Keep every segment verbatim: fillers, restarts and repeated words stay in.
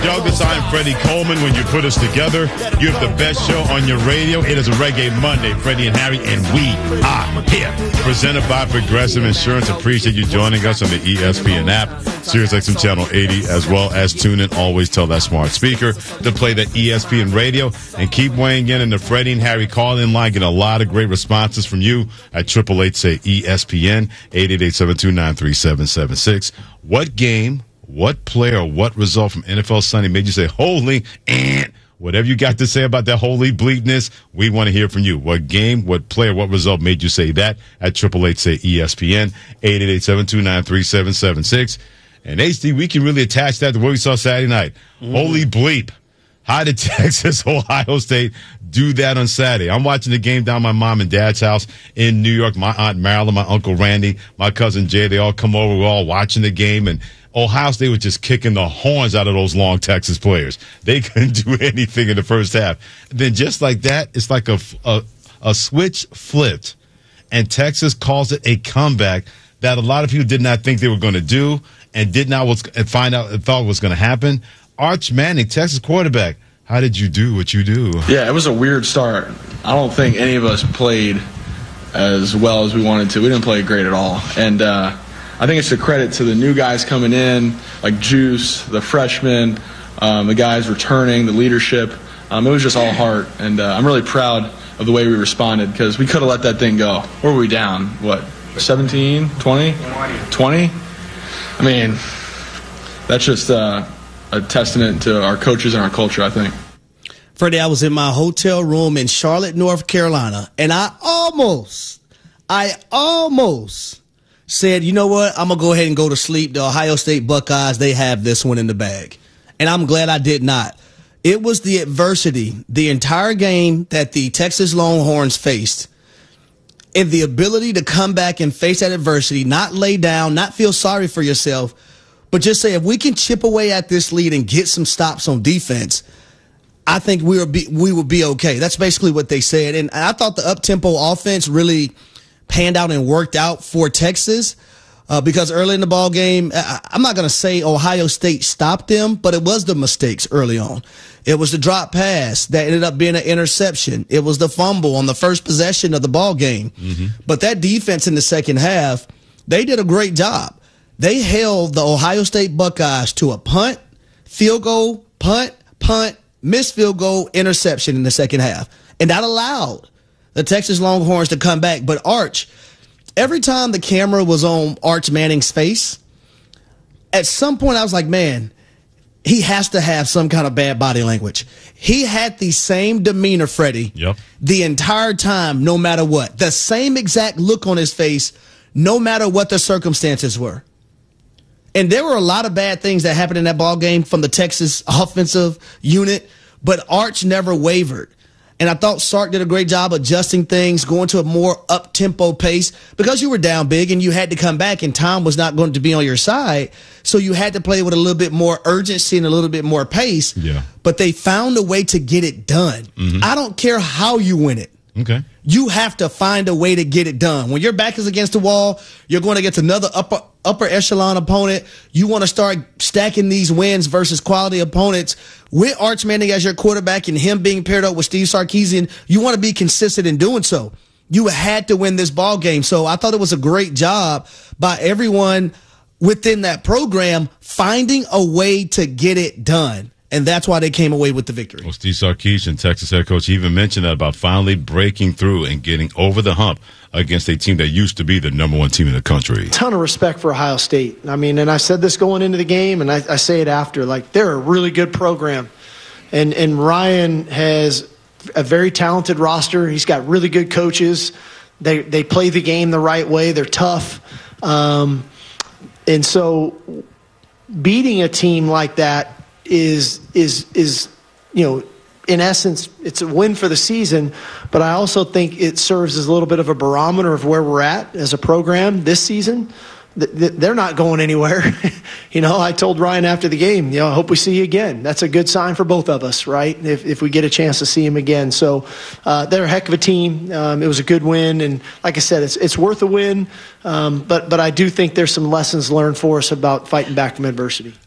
Douglas, I'm Freddie Coleman. When you put us together, you have the best show on your radio. It is a Reggae Monday, Freddie and Harry, and we are here. Presented by Progressive Insurance. Appreciate you joining us on the E S P N app, Sirius X M Channel eighty, as well as tune in. Always tell that smart speaker to play the E S P N radio, and keep weighing in in the Freddie and Harry call-in line. Get a lot of great responses from you at triple eight say E S P N, eight eight eight, seven two nine, three seven seven six. What game, what player, what result from N F L Sunday made you say, holy, and whatever you got to say about that holy bleakness, we want to hear from you. What game, what player, what result made you say that at triple eight say E S P N, eight eight eight, seven two nine, three seven seven six. And H D, we can really attach that to what we saw Saturday night. Mm. Holy bleep. How did Texas, Ohio State do that on Saturday? I'm watching the game down my mom and dad's house in New York. My Aunt Marilyn, my Uncle Randy, my cousin Jay, they all come over. We're all watching the game, and Ohio State was just kicking the horns out of those long Texas players. They couldn't do anything in the first half. And then just like that, it's like a, a, a switch flipped, and Texas calls it a comeback that a lot of people did not think they were going to do and did not was, and find out and thought was going to happen. Arch Manning, Texas quarterback, how did you do what you do? Yeah, it was a weird start. I don't think any of us played as well as we wanted to. We didn't play great at all. And uh, I think it's a credit to the new guys coming in, like Juice, the freshmen, um, the guys returning, the leadership. Um, it was just all heart. And uh, I'm really proud of the way we responded, because we could have let that thing go. Where were we down? What, seventeen, twenty? twenty? I mean, that's just uh, a testament to our coaches and our culture, I think. Freddie, I was in my hotel room in Charlotte, North Carolina, and I almost, I almost said, you know what, I'm going to go ahead and go to sleep. The Ohio State Buckeyes, they have this one in the bag. And I'm glad I did not. It was the adversity, the entire game that the Texas Longhorns faced, and the ability to come back and face that adversity, not lay down, not feel sorry for yourself, but just say, if we can chip away at this lead and get some stops on defense, I think we will be we will be okay. That's basically what they said. And I thought the up-tempo offense really panned out and worked out for Texas uh, because early in the ball game, I, I'm not going to say Ohio State stopped them, but it was the mistakes early on. It was the drop pass that ended up being an interception. It was the fumble on the first possession of the ball game. Mm-hmm. But that defense in the second half, they did a great job. They held the Ohio State Buckeyes to a punt, field goal, punt, punt, missed field goal, interception in the second half. And that allowed the Texas Longhorns to come back. But Arch, every time the camera was on Arch Manning's face, at some point I was like, man, he has to have some kind of bad body language. He had the same demeanor, Freddie, yep, the entire time, no matter what. The same exact look on his face, no matter what the circumstances were. And there were a lot of bad things that happened in that ball game from the Texas offensive unit, but Arch never wavered. And I thought Sark did a great job adjusting things, going to a more up-tempo pace, because you were down big and you had to come back and time was not going to be on your side. So you had to play with a little bit more urgency and a little bit more pace. Yeah. But they found a way to get it done. Mm-hmm. I don't care how you win it. Okay. You have to find a way to get it done. When your back is against the wall, you're going to get to another upper upper echelon opponent. You want to start stacking these wins versus quality opponents. With Arch Manning as your quarterback and him being paired up with Steve Sarkisian, you want to be consistent in doing so. You had to win this ball game. So I thought it was a great job by everyone within that program finding a way to get it done. And that's why they came away with the victory. Well, Steve Sarkisian, Texas head coach, he even mentioned that about finally breaking through and getting over the hump against a team that used to be the number one team in the country. Ton of respect for Ohio State. I mean, and I said this going into the game, and I, I say it after. Like, they're a really good program. And, and Ryan has a very talented roster. He's got really good coaches. They, they play the game the right way. They're tough. Um, and so beating a team like that is is is you know, in essence, it's a win for the season, but I also think it serves as a little bit of a barometer of where we're at as a program this season. They're not going anywhere. You know, I told Ryan after the game, you know, I hope we see you again. That's a good sign for both of us, right? If if we get a chance to see him again. So uh, they're a heck of a team. Um, it was a good win, and like I said, it's it's worth a win. Um, but but I do think there's some lessons learned for us about fighting back from adversity.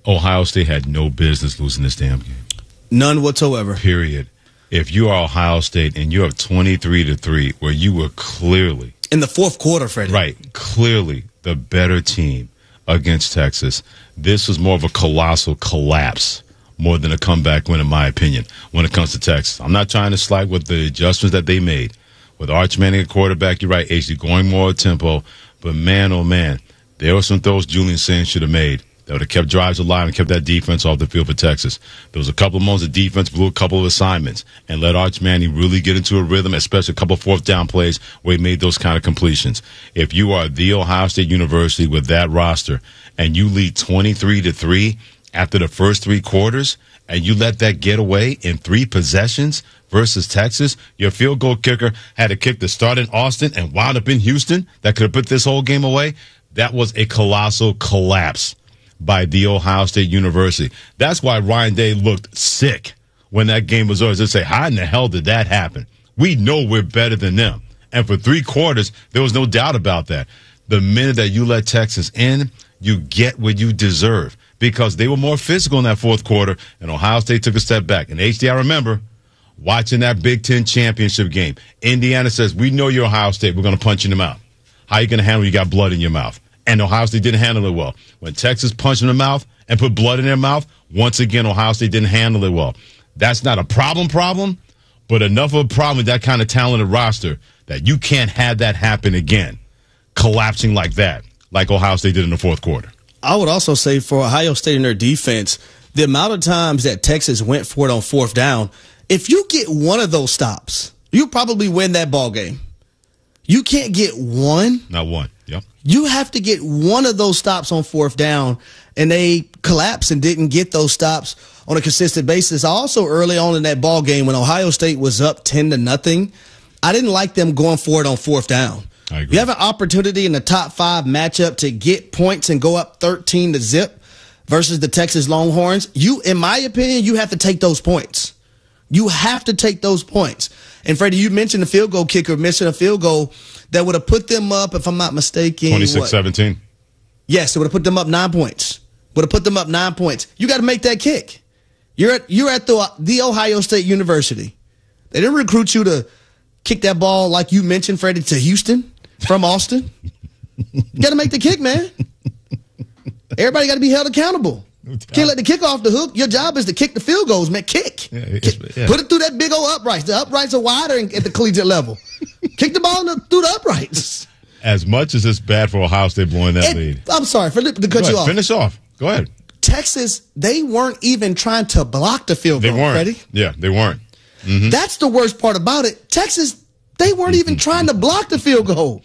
Ohio State had no business losing this damn game. None whatsoever. Period. If you are Ohio State and you're up twenty-three to three, where you were clearly in the fourth quarter, Freddie. Right, clearly the better team against Texas, this was more of a colossal collapse more than a comeback win, in my opinion, when it comes to Texas. I'm not trying to slight with the adjustments that they made. With Arch Manning at quarterback, you're right, H D going more tempo. But man, oh man, there were some throws Julian Sands should have made that would have kept drives alive and kept that defense off the field for Texas. There was a couple of moments the defense blew a couple of assignments and let Arch Manning really get into a rhythm, especially a couple of fourth down plays where he made those kind of completions. If you are the Ohio State University with that roster and you lead twenty-three to three after the first three quarters and you let that get away in three possessions versus Texas, your field goal kicker had to kick the start in Austin and wound up in Houston that could have put this whole game away, that was a colossal collapse by the Ohio State University. That's why Ryan Day looked sick when that game was over. They say, how in the hell did that happen? We know we're better than them. And for three quarters, there was no doubt about that. The minute that you let Texas in, you get what you deserve because they were more physical in that fourth quarter, and Ohio State took a step back. And H D, I remember watching that Big Ten championship game. Indiana says, we know you're Ohio State. We're going to punch in the mouth. How are you going to handle it? You got blood in your mouth. And Ohio State didn't handle it well. When Texas punched in the mouth and put blood in their mouth, once again, Ohio State didn't handle it well. That's not a problem problem, but enough of a problem with that kind of talented roster that you can't have that happen again, collapsing like that, like Ohio State did in the fourth quarter. I would also say for Ohio State and their defense, the amount of times that Texas went for it on fourth down, if you get one of those stops, you probably win that ball game. You can't get one. Not one. Yep. You have to get one of those stops on fourth down, and they collapsed and didn't get those stops on a consistent basis. Also, early on in that ball game, when Ohio State was up ten to nothing, I didn't like them going for it on fourth down. I agree. You have an opportunity in the top five matchup to get points and go up thirteen to zip versus the Texas Longhorns. You, in my opinion, you have to take those points. You have to take those points. And, Freddie, you mentioned the field goal kicker missing a field goal that would have put them up, if I'm not mistaken. twenty-six seventeen. Yes, it would have put them up nine points. Would have put them up nine points. You got to make that kick. You're at, you're at the, the Ohio State University. They didn't recruit you to kick that ball, like you mentioned, Freddie, to Houston from Austin. You got to make the kick, man. Everybody got to be held accountable. Can't let the kick off the hook. Your job is to kick the field goals, man. Kick. Yeah, kick. Yeah. Put it through that big old uprights. The uprights are wider at the collegiate level. Kick the ball the, through the uprights. As much as it's bad for Ohio State blowing that it, lead. I'm sorry for to cut Go you ahead, off. Finish off. Go ahead. Texas, they weren't even trying to block the field they goal, weren't. Freddie. Yeah, they weren't. Mm-hmm. That's the worst part about it. Texas, they weren't even trying to block the field goal.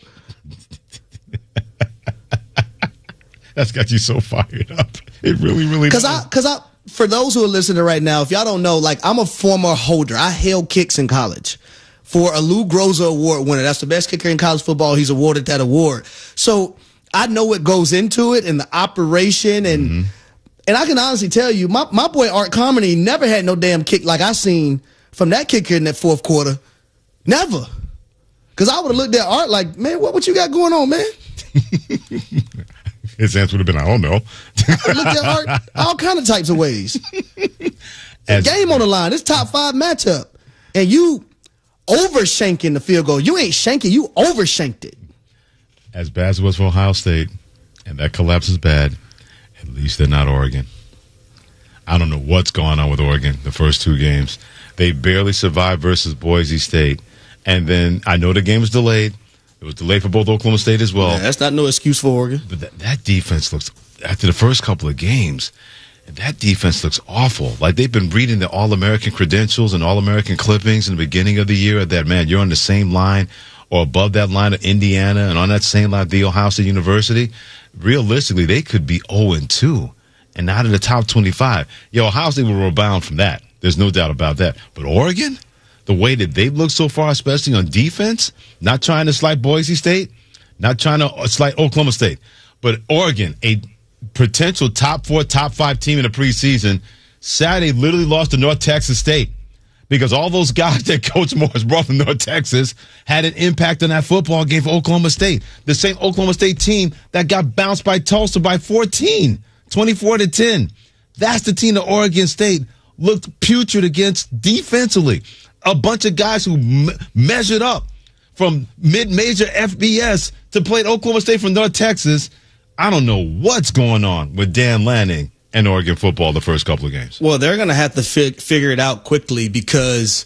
That's got you so fired up. It really, really Because does. I, because I, for those who are listening right now, if y'all don't know, like I'm a former holder. I held kicks in college for a Lou Groza Award winner. That's the best kicker in college football. He's awarded that award. So I know what goes into it and the operation and mm-hmm. and I can honestly tell you, my, my boy Art Carmody never had no damn kick like I seen from that kicker in that fourth quarter. Never. Because I would have looked at Art like, man, what, what you got going on, man? His answer would have been, I don't know. I looked at Art all kind of types of ways. As, game on the line. It's top five matchup. And you over-shanking the field goal. You ain't shanking. You over-shanked it. As bad as it was for Ohio State, and that collapse is bad, at least they're not Oregon. I don't know what's going on with Oregon the first two games. They barely survived versus Boise State. And then I know the game was delayed. It was delayed for both Oklahoma State as well. Yeah, that's not no excuse for Oregon. But that, that defense looks, after the first couple of games, that defense looks awful. Like they've been reading the All-American credentials and All-American clippings in the beginning of the year that, man, you're on the same line or above that line of Indiana and on that same line of the Ohio State University. Realistically, they could be oh and two and out of the top twenty-five. Yo, Ohio State will rebound from that. There's no doubt about that. But Oregon, the way that they've looked so far, especially on defense, not trying to slight Boise State, not trying to slight Oklahoma State, but Oregon, a potential top four, top five team in the preseason, Saturday literally lost to North Texas State because all those guys that Coach Morris brought from North Texas had an impact on that football game for Oklahoma State. The same Oklahoma State team that got bounced by Tulsa by fourteen, twenty-four to ten. That's the team that Oregon State looked putrid against defensively. A bunch of guys who me- measured up from mid-major F B S to play at Oklahoma State from North Texas. I don't know what's going on with Dan Lanning and Oregon football the first couple of games. Well, they're going to have to fi- figure it out quickly because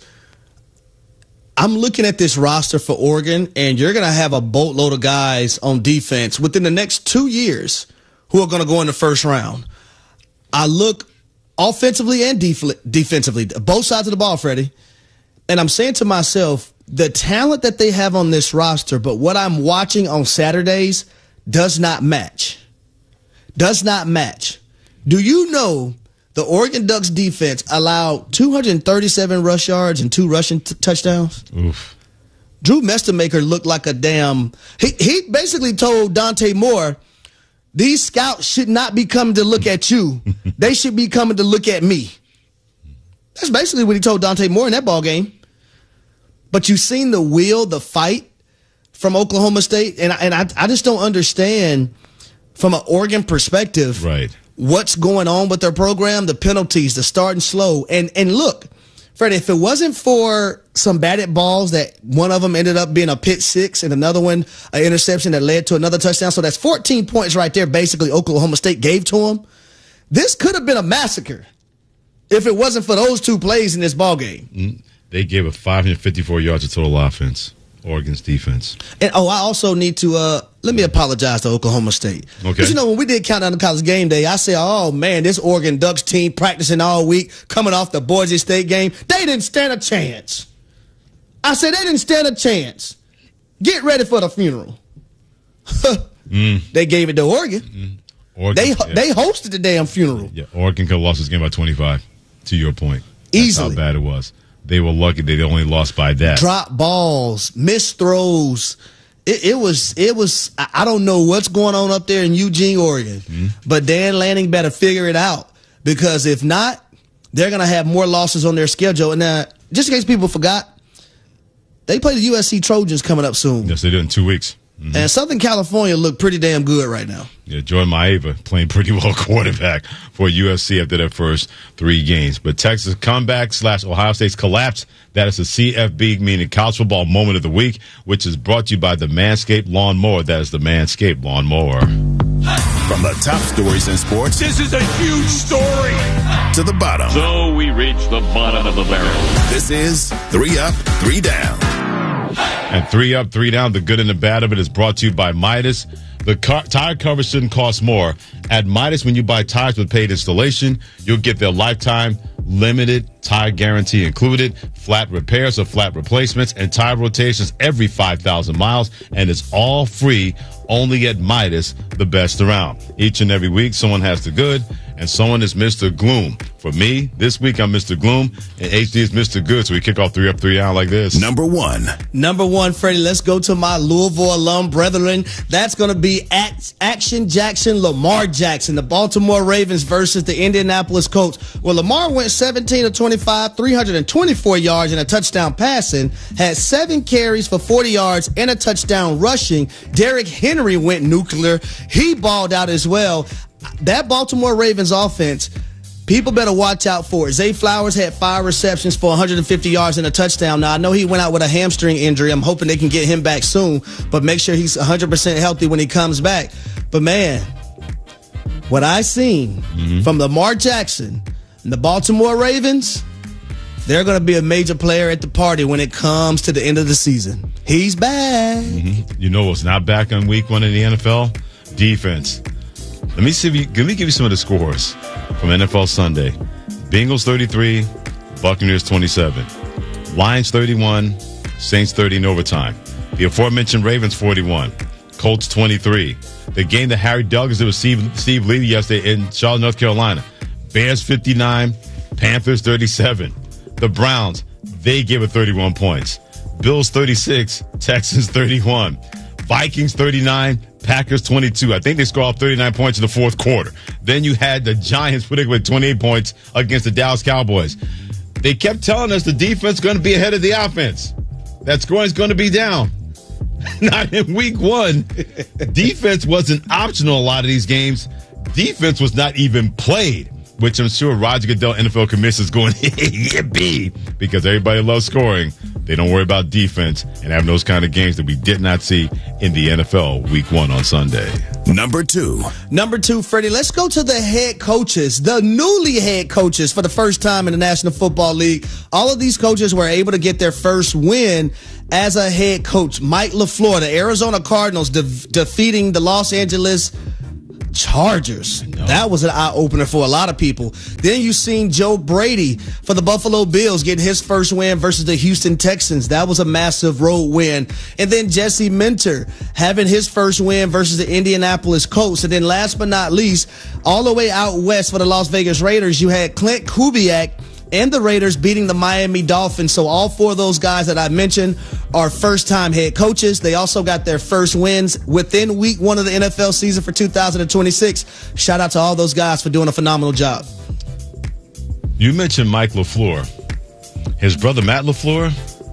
I'm looking at this roster for Oregon, and you're going to have a boatload of guys on defense within the next two years who are going to go in the first round. I look offensively and def- defensively, both sides of the ball, Freddie, and I'm saying to myself, the talent that they have on this roster, but what I'm watching on Saturdays does not match. Does not match. Do you know the Oregon Ducks defense allowed two hundred thirty-seven rush yards and two rushing t- touchdowns? Oof. Drew Mestermaker looked like a damn... He, he basically told Dante Moore, these scouts should not be coming to look at you. They should be coming to look at me. That's basically what he told Dante Moore in that ball game. But you've seen the will, the fight from Oklahoma State, and, and I, I just don't understand from an Oregon perspective right. what's going on with their program, the penalties, the starting slow. And and look, Freddie, if it wasn't for some batted balls that one of them ended up being a pick six and another one an interception that led to another touchdown, so that's fourteen points right there basically Oklahoma State gave to them. This could have been a massacre if it wasn't for those two plays in this ball game. Mm. They gave a five hundred fifty-four yards of total offense, Oregon's defense. And, oh, I also need to, uh, let me apologize to Oklahoma State. Okay. Because, you know, when we did Countdown to College Game Day, I said, oh, man, this Oregon Ducks team practicing all week, coming off the Boise State game, they didn't stand a chance. I said they didn't stand a chance. Get ready for the funeral. mm. They gave it to Oregon. Mm. Oregon they yeah. they hosted the damn funeral. Yeah, Oregon could have lost this game by twenty-five, to your point. That's easily. How bad it was. They were lucky they only lost by that. Drop balls, missed throws. It, it was, it was. I don't know what's going on up there in Eugene, Oregon, mm-hmm. but Dan Lanning better figure it out because if not, they're going to have more losses on their schedule. And uh, just in case people forgot, they play the U S C Trojans coming up soon. Yes, they do in two weeks. Mm-hmm. And Southern California look pretty damn good right now. Yeah, Jordan Maeva playing pretty well quarterback for U S C after their first three games. But Texas comeback slash Ohio State's collapse. That is the C F B, meaning college football moment of the week, which is brought to you by the Manscaped Lawnmower. That is the Manscaped Lawnmower. From the top stories in sports, this is a huge story. To the bottom. So we reach the bottom of the barrel. This is Three Up, Three Down. And Three Up, Three Down, the good and the bad of it is brought to you by Midas. The car- tire cover shouldn't cost more. At Midas, when you buy tires with paid installation, you'll get their lifetime limited tire guarantee included, flat repairs or flat replacements, and tire rotations every five thousand miles. And it's all free only at Midas, the best around. Each and every week, someone has the good, and someone is Mister Gloom. For me, this week I'm Mister Gloom, and H D is Mister Good. So we kick off Three Up, Three Down like this. Number one. Number one, Freddie, let's go to my Louisville alum brethren. That's going to be Act- Action Jackson, Lamar Jackson, the Baltimore Ravens versus the Indianapolis Colts. Well, Lamar went seventeen of twenty-five, three hundred twenty-four yards and a touchdown passing, had seven carries for forty yards and a touchdown rushing. Derrick Henry went nuclear. He balled out as well. That Baltimore Ravens offense, people better watch out for it. Zay Flowers had five receptions for one hundred fifty yards and a touchdown. Now, I know he went out with a hamstring injury. I'm hoping they can get him back soon, but make sure he's one hundred percent healthy when he comes back. But, man, what I seen mm-hmm. from Lamar Jackson and the Baltimore Ravens, they're going to be a major player at the party when it comes to the end of the season. He's back. Mm-hmm. You know what's not back on week one in the N F L? Defense. Let me see if you, let me give you some of the scores from N F L Sunday. Bengals thirty-three, Buccaneers twenty-seven. Lions thirty-one, Saints thirty in overtime. The aforementioned Ravens forty-one, Colts twenty-three. The game that Harry Douglas did with Steve, Steve Levy yesterday in Charlotte, North Carolina. Bears fifty-nine, Panthers thirty-seven. The Browns, they gave it thirty-one points. Bills thirty-six, Texans thirty-one. Vikings thirty-nine, Packers twenty-two. I think they scored off thirty-nine points in the fourth quarter. Then you had the Giants putting with twenty-eight points against the Dallas Cowboys. They kept telling us the defense is going to be ahead of the offense. That scoring is going to be down. Not in week one. Defense wasn't optional a lot of these games. Defense was not even played. which I'm sure Roger Goodell, N F L commissioner, is going, yippee, because everybody loves scoring. They don't worry about defense and having those kind of games that we did not see in the N F L week one on Sunday. Number two. Number two, Freddie, let's go to the head coaches, the newly head coaches for the first time in the National Football League. All of these coaches were able to get their first win as a head coach. Mike LaFleur, the Arizona Cardinals, de- defeating the Los Angeles Chargers. That was an eye-opener for a lot of people. Then you seen Joe Brady for the Buffalo Bills getting his first win versus the Houston Texans. That was a massive road win. And then Jesse Minter having his first win versus the Indianapolis Colts. And then last but not least, all the way out west for the Las Vegas Raiders, you had Clint Kubiak and the Raiders beating the Miami Dolphins. So all four of those guys that I mentioned are first-time head coaches. They also got their first wins within week one of the N F L season for two thousand twenty-six. Shout out to all those guys for doing a phenomenal job. You mentioned Mike LaFleur. His brother Matt LaFleur,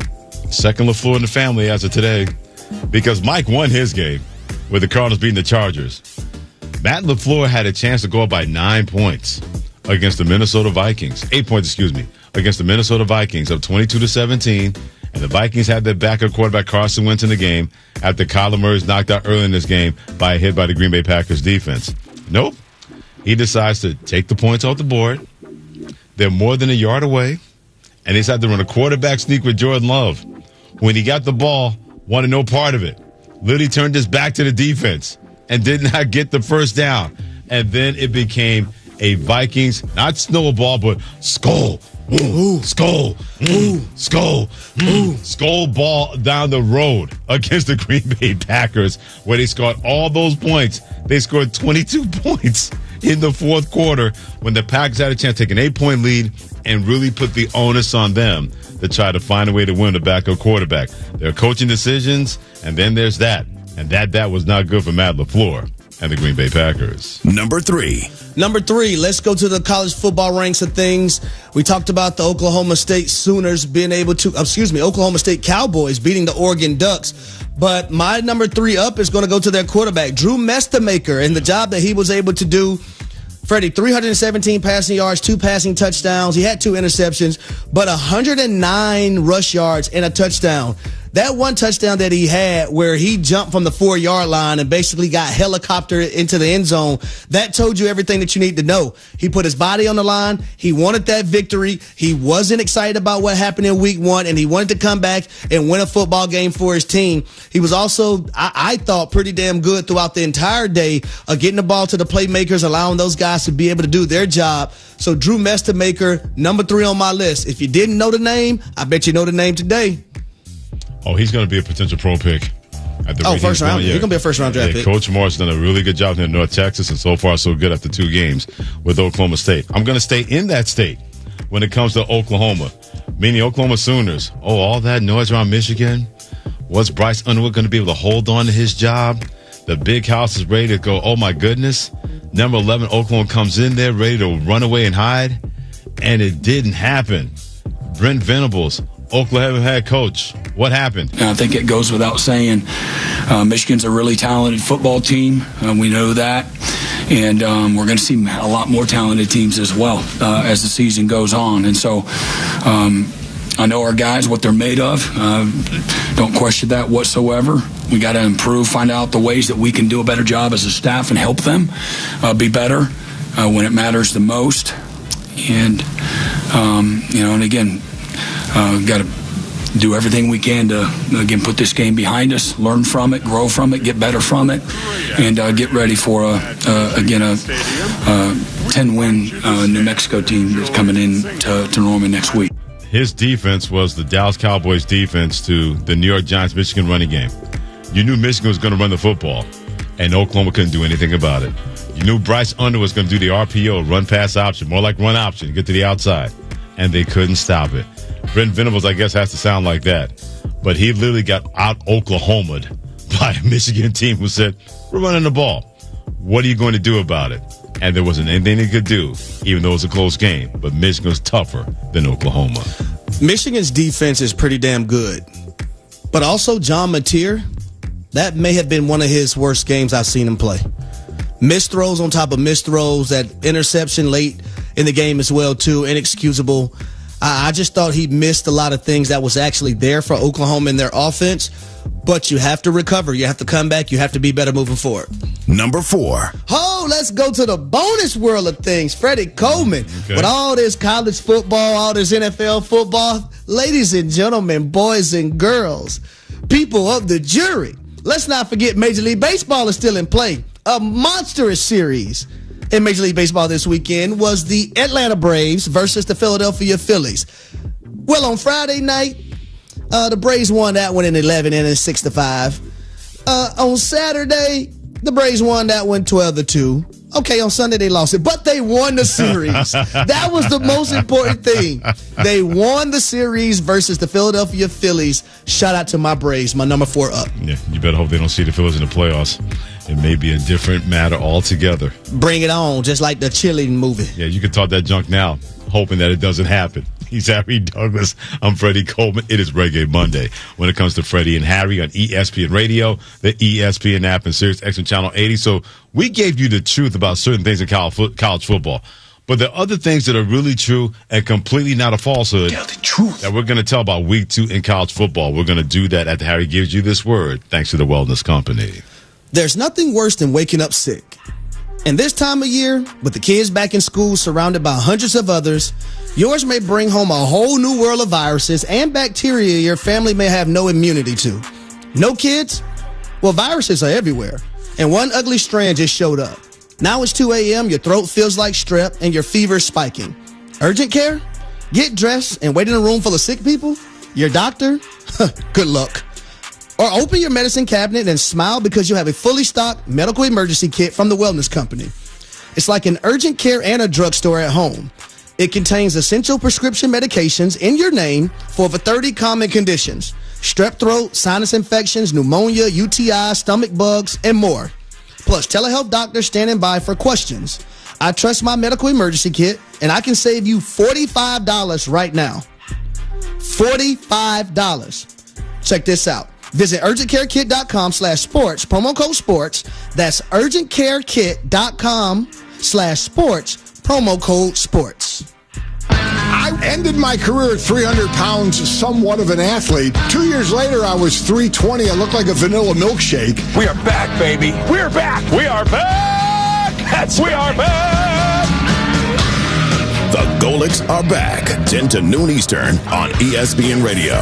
second LaFleur in the family as of today, because Mike won his game with the Cardinals beating the Chargers. Matt LaFleur had a chance to go up by nine points against the Minnesota Vikings. Eight points, excuse me, against the Minnesota Vikings, up twenty-two to seventeen. And the Vikings had their backup quarterback Carson Wentz in the game after Kyler Murray's knocked out early in this game by a hit by the Green Bay Packers defense. Nope. He decides to take the points off the board. They're more than a yard away. And they decided to run a quarterback sneak with Jordan Love. When he got the ball, wanted no part of it. Literally turned his back to the defense and did not get the first down. And then it became a Vikings, not snowball, but skull, ooh, skull, ooh, skull, ooh, skull ball down the road against the Green Bay Packers, where they scored all those points. They scored twenty-two points in the fourth quarter when the Packers had a chance to take an eight-point lead and really put the onus on them to try to find a way to win the backup quarterback. There are coaching decisions, and then there's that. And that that was not good for Matt LaFleur and the Green Bay Packers. Number three. Number three, let's go to the college football ranks of things. We talked about the Oklahoma State Sooners being able to, excuse me, Oklahoma State Cowboys beating the Oregon Ducks. But my number three up is going to go to their quarterback, Drew Mestemaker, and the job that he was able to do. Freddie, three hundred seventeen passing yards, two passing touchdowns. He had two interceptions, but one hundred nine rush yards and a touchdown. That one touchdown that he had where he jumped from the four-yard line and basically got helicoptered into the end zone, that told you everything that you need to know. He put his body on the line. He wanted that victory. He wasn't excited about what happened in week one, and he wanted to come back and win a football game for his team. He was also, I, I thought, pretty damn good throughout the entire day of getting the ball to the playmakers, allowing those guys to be able to do their job. So Drew Mestemaker, number three on my list. If you didn't know the name, I bet you know the name today. Oh, he's going to be a potential pro pick. At the oh, rate first round. Yeah. He's going to be a first round draft yeah, pick. Coach Morris has done a really good job in North Texas, and so far so good after two games with Oklahoma State. I'm going to stay in that state when it comes to Oklahoma, meaning Oklahoma Sooners. Oh, all that noise around Michigan. Was Bryce Underwood going to be able to hold on to his job? The big house is ready to go. Oh, my goodness. Number eleven, Oklahoma comes in there ready to run away and hide, and it didn't happen. Brent Venables, Oklahoma head coach. What happened? I think it goes without saying, uh, Michigan's a really talented football team. Uh, we know that. And um, we're going to see a lot more talented teams as well uh, as the season goes on. And so um, I know our guys, what they're made of. Uh, don't question that whatsoever. We got to improve, find out the ways that we can do a better job as a staff and help them uh, be better uh, when it matters the most. And, um, you know, and again, Uh, got to do everything we can to, again, put this game behind us, learn from it, grow from it, get better from it, and uh, get ready for, a, uh, again, a ten-win uh, New Mexico team that's coming in to, to Norman next week. His defense was the Dallas Cowboys defense to the New York Giants Michigan running game. You knew Michigan was going to run the football, and Oklahoma couldn't do anything about it. You knew Bryce Underwood was going to do the R P O, run pass option, more like run option, get to the outside, and they couldn't stop it. Brent Venables, I guess, has to sound like that. But he literally got out-Oklahomaed by a Michigan team who said, we're running the ball. What are you going to do about it? And there wasn't anything they could do, even though it was a close game. But Michigan was tougher than Oklahoma. Michigan's defense is pretty damn good. But also John Mateer, that may have been one of his worst games I've seen him play. Missed throws on top of missed throws, that interception late in the game as well, too. Inexcusable. I, I just thought he missed a lot of things that was actually there for Oklahoma in their offense. But you have to recover. You have to come back. You have to be better moving forward. Number four. Oh, let's go to the bonus world of things. Freddie Coleman. Okay. With all this college football, all this N F L football, ladies and gentlemen, boys and girls, people of the jury, let's not forget Major League Baseball is still in play. A monstrous series in Major League Baseball this weekend was the Atlanta Braves versus the Philadelphia Phillies. Well, on Friday night, uh, the Braves won that one in eleven innings, six to five. Uh, on Saturday, the Braves won that one twelve to two. Okay, on Sunday they lost it, but they won the series. That was the most important thing. They won the series versus the Philadelphia Phillies. Shout out to my Braves, my number four up. Yeah, you better hope they don't see the Phillies in the playoffs. It may be a different matter altogether. Bring it on, just like the Chilling movie. Yeah, you can talk that junk now, hoping that it doesn't happen. He's Harry Douglas. I'm Freddie Coleman. It is Reggae Monday. When it comes to Freddie and Harry on E S P N Radio, the E S P N app, and Sirius X M Channel eighty. So we gave you the truth about certain things in college football. But there are other things that are really true and completely not a falsehood. Tell the truth. That we're going to tell about week two in college football. We're going to do that after Harry gives you this word, thanks to the Wellness Company. There's nothing worse than waking up sick. And this time of year, with the kids back in school surrounded by hundreds of others, yours may bring home a whole new world of viruses and bacteria your family may have no immunity to. No kids? Well, viruses are everywhere. And one ugly strand just showed up. Now it's two a.m., your throat feels like strep, and your fever is spiking. Urgent care? Get dressed and wait in a room full of sick people? Your doctor? Good luck. Or open your medicine cabinet and smile because you have a fully stocked medical emergency kit from the Wellness Company. It's like an urgent care and a drugstore at home. It contains essential prescription medications in your name for over thirty common conditions: strep throat, sinus infections, pneumonia, U T I, stomach bugs, and more. Plus, telehealth doctors standing by for questions. I trust my medical emergency kit, and I can save you forty-five dollars right now. forty-five dollars. Check this out. Visit urgentcarekit.com slash sports, promo code sports. That's urgentcarekit.com slash sports, promo code sports. I ended my career at three hundred pounds, somewhat of an athlete. Two years later, I was three twenty. I looked like a vanilla milkshake. We are back, baby. We're back. We are back. That's we are back. The Golics are back. ten to noon Eastern on E S P N Radio.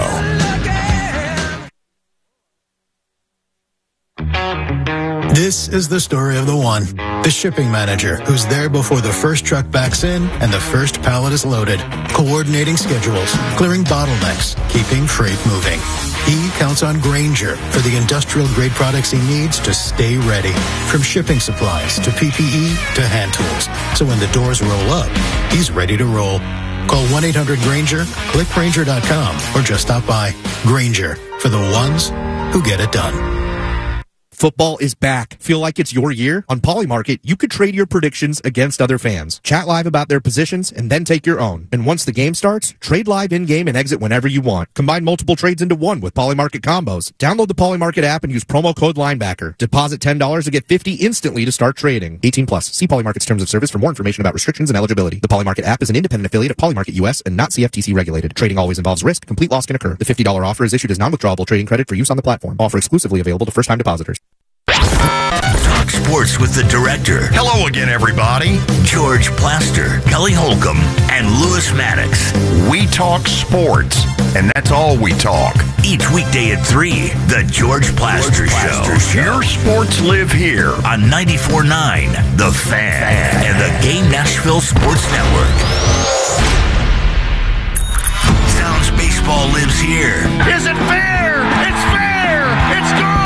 This is the story of the one, the shipping manager who's there before the first truck backs in and the first pallet is loaded, coordinating schedules, clearing bottlenecks, keeping freight moving. He counts on Grainger for the industrial-grade products he needs to stay ready, from shipping supplies to P P E to hand tools. So when the doors roll up, he's ready to roll. Call one eight hundred Grainger, click Grainger dot com, or just stop by. Grainger, for the ones who get it done. Football is back. Feel like it's your year? On Polymarket, you could trade your predictions against other fans. Chat live about their positions and then take your own. And once the game starts, trade live in-game and exit whenever you want. Combine multiple trades into one with Polymarket combos. Download the Polymarket app and use promo code Linebacker. Deposit ten dollars to get fifty dollars instantly to start trading. eighteen plus. See Polymarket's terms of service for more information about restrictions and eligibility. The Polymarket app is an independent affiliate of Polymarket U S and not C F T C regulated. Trading always involves risk. Complete loss can occur. The fifty dollars offer is issued as non-withdrawable trading credit for use on the platform. Offer exclusively available to first-time depositors. Talk sports with the director. Hello again, everybody. George Plaster, Kelly Holcomb, and Lewis Maddox. We talk sports, and that's all we talk. Each weekday at three, the George Plaster, George Plaster Show. Show. Your sports live here on ninety-four point nine, The Fan, Fan, and the Game Nashville Sports Network. Sounds baseball lives here. Is it fair?